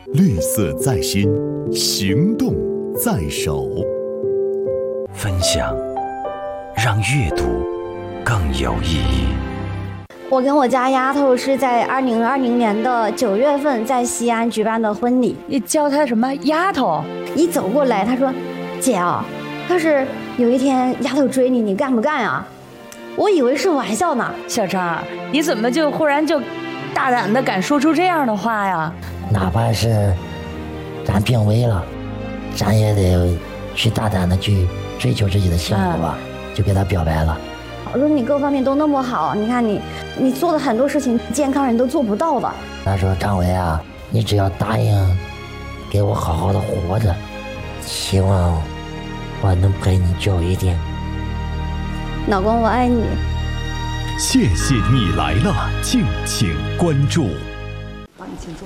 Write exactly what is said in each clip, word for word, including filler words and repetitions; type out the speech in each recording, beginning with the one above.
绿色在心，行动在手。 分享，让阅读更有意义。 我跟我家丫头是在二零二零年的九月份在西安举办的婚礼。 你叫她什么丫头？ 一走过来，她说：“姐啊，要是有一天丫头追你，你干不干啊？”我以为是玩笑呢。 小张，你怎么就忽然就大胆的敢说出这样的话呀？ 哪怕是咱病危了，咱也得去大胆的去追求自己的幸福吧，嗯、就给他表白了。 我说你各方面都那么好，你看你你做的很多事情，健康人都做不到的。 他说：“张维啊，你只要答应给我好好的活着，希望我能陪你久一点。” 老公，我爱你。 谢谢你来了，敬请关注。 好，你请坐。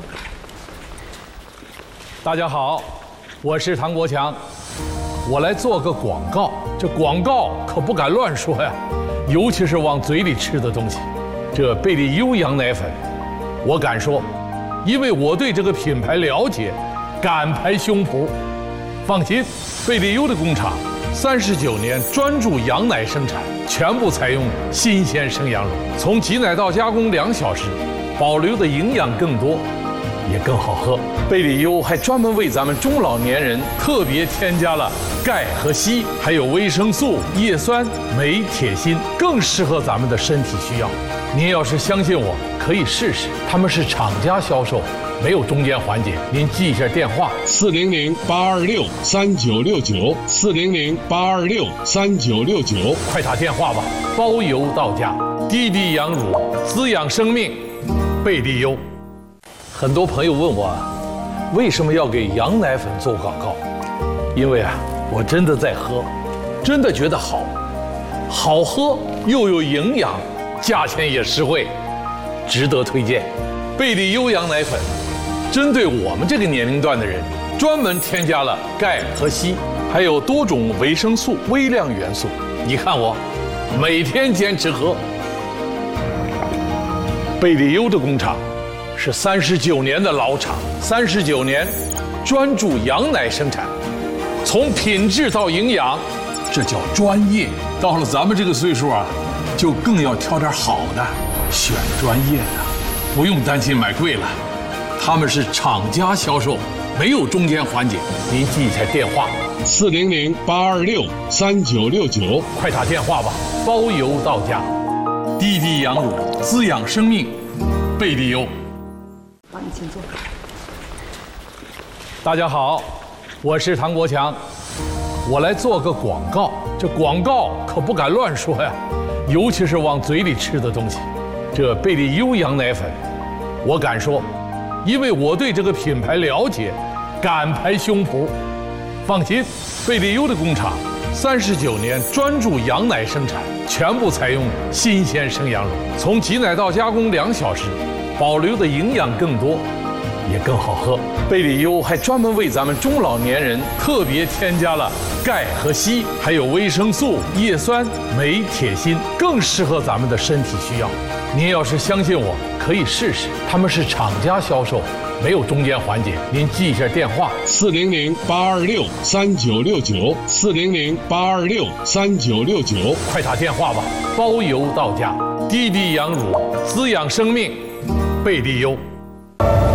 大家好，我是唐国强，我来做个广告。这广告可不敢乱说呀，尤其是往嘴里吃的东西。这贝利优羊奶粉，我敢说，因为我对这个品牌了解，敢拍胸脯。放心，贝利优的工厂三十九年专注羊奶生产，全部采用新鲜生羊乳，从挤奶到加工两小时，保留的营养更多，也更好喝。贝利优还专门为咱们中老年人特别添加了钙和硒，还有维生素、叶酸、镁、铁、锌，更适合咱们的身体需要。您要是相信我，可以试试。他们是厂家销售，没有中间环节。您记一下电话： 四零零八二六三九六九，四零零八二六三九六九， 快打电话吧，包邮到家。滴滴羊乳，滋养生命，贝利优。很多朋友问我，为什么要给羊奶粉做广告？因为啊，我真的在喝，真的觉得好，好喝又有营养，价钱也实惠，值得推荐。贝利优羊奶粉针对我们这个年龄段的人，专门添加了钙和硒，还有多种维生素、微量元素。你看我每天坚持喝。贝利优的工厂是三十九年的老厂，三十九年专注羊奶生产，从品质到营养，这叫专业。到了咱们这个岁数啊，就更要挑点好的，选专业的，不用担心买贵了。他们是厂家销售，没有中间环节。您记一下电话： 四零零八二六三九六九， 快打电话吧，包邮到家。滴滴羊乳，滋养生命，贝利优。 好，你请坐。 大家好，我是唐国强，我来做个广告。这广告可不敢乱说呀，尤其是往嘴里吃的东西。这贝利优羊奶粉，我敢说，因为我对这个品牌了解，敢拍胸脯。放心，贝利优的工厂三十九年专注羊奶生产，全部采用新鲜生羊乳，从挤奶到加工两小时，保留的营养更多，也更好喝。贝利优还专门为咱们中老年人特别添加了钙和硒，还有维生素、叶酸、镁、铁、锌，更适合咱们的身体需要。您要是相信我，可以试试。他们是厂家销售，没有中间环节。您记一下电话： 四零零八二六三九六九，四零零八二六三九六九， 快打电话吧，包邮到家。滴滴羊乳，滋养生命，贝利优。